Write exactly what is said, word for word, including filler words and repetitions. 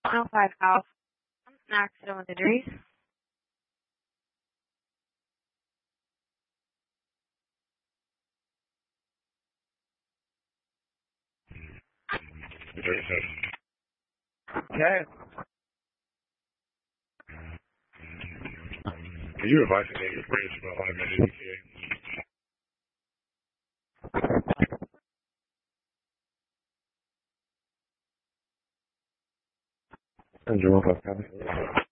one oh five Alpha, an accident with injuries. Okay. Can you advise me your bridge about automated E T A? And Jerome,